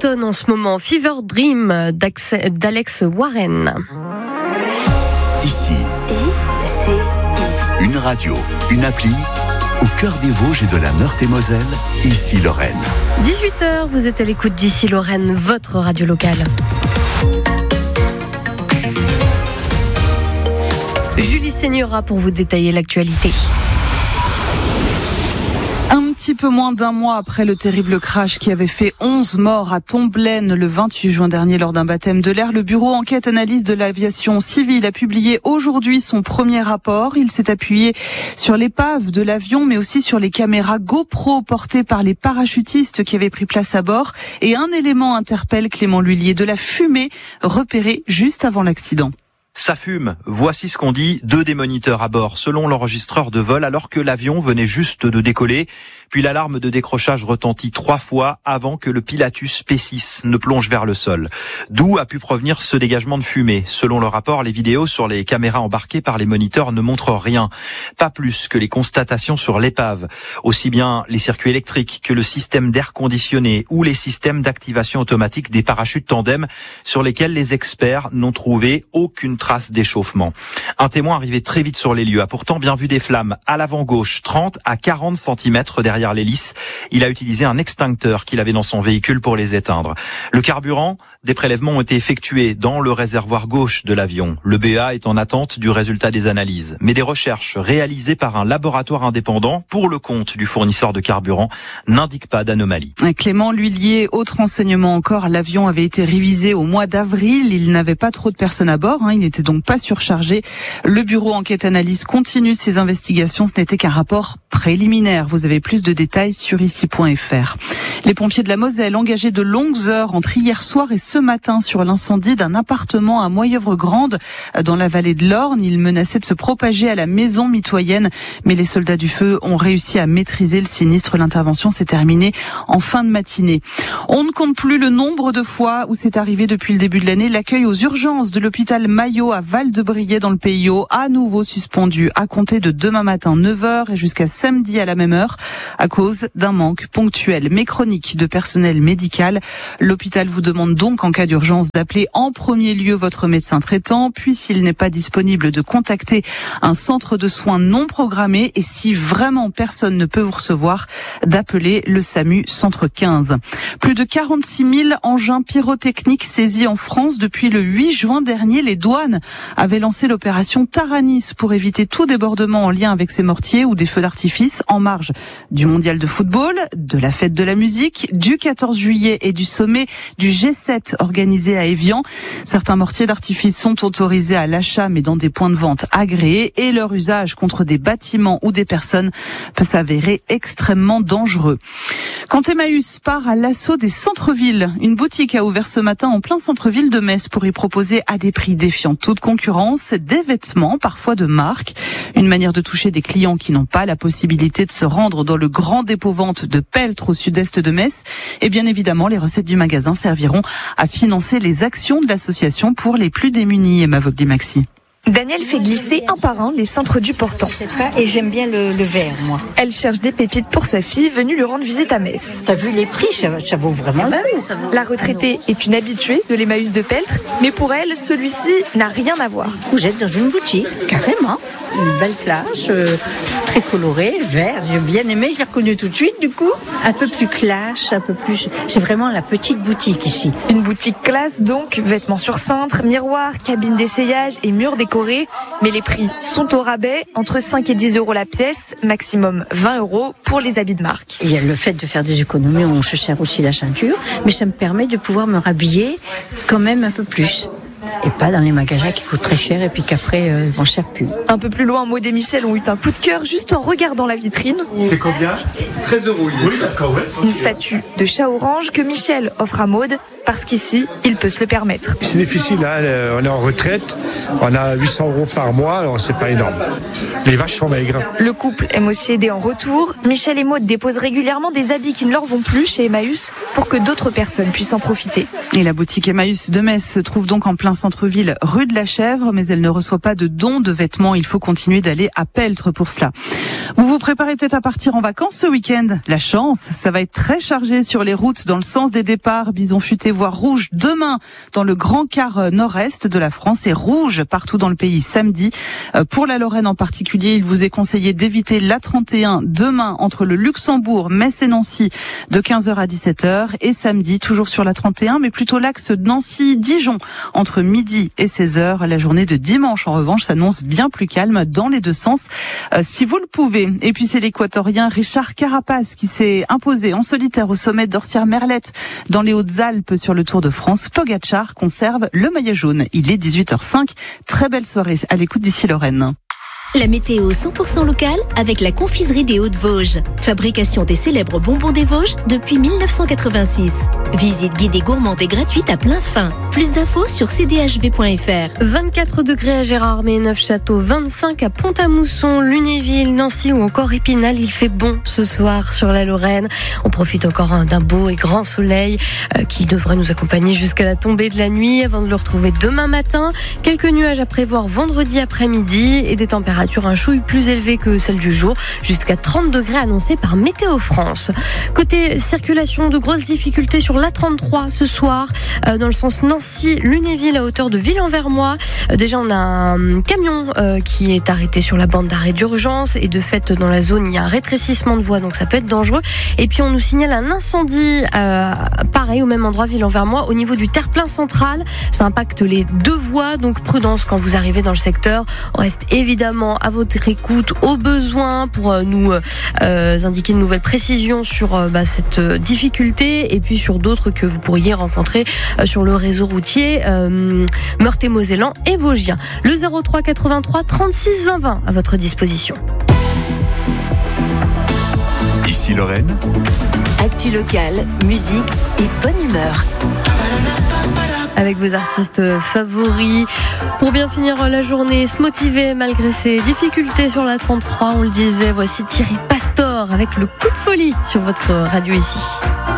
cartonne en ce moment. Fever Dream d'Alex Warren. Ici, ICI. une radio, une appli, au cœur des Vosges et de la Meurthe-et-Moselle, ici Lorraine. 18h, vous êtes à l'écoute d'ici Lorraine, votre radio locale. Julie Seigneura pour vous détailler l'actualité. Un petit peu moins d'un mois après le terrible crash qui avait fait 11 morts à Tomblaine le 28 juin dernier lors d'un baptême de l'air, le bureau enquête analyse de l'aviation civile a publié aujourd'hui son premier rapport. Il s'est appuyé sur l'épave de l'avion mais aussi sur les caméras GoPro portées par les parachutistes qui avaient pris place à bord. Et un élément interpelle Clément Lhuillier, de la fumée repérée juste avant l'accident. Ça fume, voici ce qu'ont dit 2 des moniteurs à bord, selon l'enregistreur de vol, alors que l'avion venait juste de décoller. Puis l'alarme de décrochage retentit 3 fois avant que le Pilatus P6 ne plonge vers le sol. D'où a pu provenir ce dégagement de fumée. Selon le rapport, les vidéos sur les caméras embarquées par les moniteurs ne montrent rien. Pas plus que les constatations sur l'épave. Aussi bien les circuits électriques que le système d'air conditionné ou les systèmes d'activation automatique des parachutes tandem sur lesquels les experts n'ont trouvé aucune trace d'échauffement. Un témoin arrivé très vite sur les lieux a pourtant bien vu des flammes à l'avant gauche, 30 à 40 cm derrière l'hélice. Il a utilisé un extincteur qu'il avait dans son véhicule pour les éteindre. Le carburant, des prélèvements ont été effectués dans le réservoir gauche de l'avion. Le BEA est en attente du résultat des analyses. Mais des recherches réalisées par un laboratoire indépendant pour le compte du fournisseur de carburant n'indiquent pas d'anomalie. Clément Lhuillier, autre renseignement encore, l'avion avait été révisé au mois d'avril. Il n'avait pas trop de personnes à bord, il n'était donc pas surchargé. Le bureau enquête analyse continue ses investigations. Ce n'était qu'un rapport préliminaire. Vous avez plus de détails sur ici.fr. Les pompiers de la Moselle engagés de longues heures entre hier soir et ce matin sur l'incendie d'un appartement à Moyeuvre-Grande dans la vallée de l'Orne. Il menaçait de se propager à la maison mitoyenne, mais les soldats du feu ont réussi à maîtriser le sinistre. L'intervention s'est terminée en fin de matinée. On ne compte plus le nombre de fois où c'est arrivé depuis le début de l'année. L'accueil aux urgences de l'hôpital Maillot à Val-de-Briey dans le Pays Haut, à nouveau suspendu à compter de demain matin 9h et jusqu'à samedi à la même heure à cause d'un manque ponctuel mais chronique de personnel médical. L'hôpital vous demande donc en cas d'urgence d'appeler en premier lieu votre médecin traitant, puis s'il n'est pas disponible de contacter un centre de soins non programmé et si vraiment personne ne peut vous recevoir, d'appeler le SAMU Centre 15. Plus de 46 000 engins pyrotechniques saisis en France depuis le 8 juin dernier. Les douanes avaient lancé l'opération Taranis pour éviter tout débordement en lien avec ces mortiers ou des feux d'artifice en marge du mondial de football, de la fête de la musique, du 14 juillet et du sommet du G7 organisé à Évian. Certains mortiers d'artifice sont autorisés à l'achat mais dans des points de vente agréés et leur usage contre des bâtiments ou des personnes peut s'avérer extrêmement dangereux. Quand Emmaüs part à l'assaut des centres-villes, une boutique a ouvert ce matin en plein centre-ville de Metz pour y proposer à des prix défiant toute concurrence des vêtements, parfois de marque. Une manière de toucher des clients qui n'ont pas la possibilité de se rendre dans le grand dépôt-vente de Peltre au sud-est de Metz. Et bien évidemment, les recettes du magasin serviront à financer les actions de l'association pour les plus démunis. Emma Vogli-Maxi. Danielle fait glisser un par un les cintres du portant. Et j'aime bien le vert, moi. Elle cherche des pépites pour sa fille venue lui rendre visite à Metz. T'as vu les prix, ça vaut vraiment le coup. La retraitée est une habituée de l'Emmaüs de Peltre, mais pour elle, celui-ci n'a rien à voir. Vous êtes dans une boutique, carrément. Une belle plage, très colorée, vert. J'ai bien aimé, j'ai reconnu tout de suite du coup. Un peu plus classe, un peu plus... C'est vraiment la petite boutique ici. Une boutique classe donc, vêtements sur cintre, miroirs, cabines d'essayage et murs décorés. Mais les prix sont au rabais, entre 5 et 10 euros la pièce, maximum 20 euros pour les habits de marque. Il y a le fait de faire des économies, on se serre aussi la ceinture, mais ça me permet de pouvoir me rhabiller quand même un peu plus. Et pas dans les magasins qui coûtent très cher et puis qu'après on ne sert plus. Un peu plus loin, Maud et Michel ont eu un coup de cœur juste en regardant la vitrine. C'est combien ? 13 euros. Oui, d'accord, ouais. Une statue de chat orange que Michel offre à Maud. parce qu'ici, il peut se le permettre. C'est difficile, on est en retraite, on a 800 € par mois, alors c'est pas énorme. Les vaches sont maigres. Le couple aime aussi aider en retour. Michel et Maud déposent régulièrement des habits qui ne leur vont plus chez Emmaüs pour que d'autres personnes puissent en profiter. Et la boutique Emmaüs de Metz se trouve donc en plein centre-ville, rue de la Chèvre, mais elle ne reçoit pas de dons de vêtements. Il faut continuer d'aller à Peltre pour cela. Vous vous préparez peut-être à partir en vacances ce week-end. La chance, ça va être très chargé sur les routes dans le sens des départs. Bison futé, voire rouge demain dans le grand quart nord-est de la France et rouge partout dans le pays samedi. Pour la Lorraine en particulier, il vous est conseillé d'éviter l'A31 demain entre le Luxembourg, Metz et Nancy de 15h à 17h et samedi toujours sur l'A31 mais plutôt l'axe Nancy-Dijon entre midi et 16h. La journée de dimanche en revanche s'annonce bien plus calme dans les deux sens si vous le pouvez. Et puis c'est l'équatorien Richard Carapaz qui s'est imposé en solitaire au sommet d'Orsières-Merlette dans les Hautes-Alpes sur le Tour de France. Pogacar conserve le maillot jaune. Il est 18h05. Très belle soirée à l'écoute d'ici Lorraine. La météo 100% locale avec la confiserie des Hauts-de-Vosges. Fabrication des célèbres bonbons des Vosges depuis 1986. Visite guidée gourmande et gratuite à plein fin. Plus d'infos sur cdhv.fr. 24 degrés à Gérardmer, Neufchâteau, 25 à Pont-à-Mousson, Lunéville, Nancy ou encore Épinal. Il fait bon ce soir sur la Lorraine. On profite encore d'un beau et grand soleil qui devrait nous accompagner jusqu'à la tombée de la nuit avant de le retrouver demain matin. Quelques nuages à prévoir vendredi après-midi et des températures un chouille plus élevée que celle du jour, jusqu'à 30 degrés annoncés par Météo France. Côté circulation, de grosses difficultés sur l'A33 ce soir, dans le sens Nancy-Lunéville à hauteur de Ville-en-Vermois. Déjà, on a un camion qui est arrêté sur la bande d'arrêt d'urgence et de fait, dans la zone, il y a un rétrécissement de voie, donc ça peut être dangereux. Et puis, on nous signale un incendie, pareil, au même endroit, Ville-en-Vermois, au niveau du terre-plein central. Ça impacte les deux voies, donc prudence quand vous arrivez dans le secteur. On reste évidemment à votre écoute au besoin pour nous indiquer de nouvelles précisions sur cette difficulté et puis sur d'autres que vous pourriez rencontrer sur le réseau routier Meurthe-et-Mosellan et Vosgien. Le 03 83 36 20 20 à votre disposition. Ici Lorraine. Actu locale, musique et bonne humeur. Avec vos artistes favoris. Pour bien finir la journée, se motiver malgré ses difficultés sur la 33, on le disait, voici Thierry Pastor avec le coup de folie sur votre radio ici.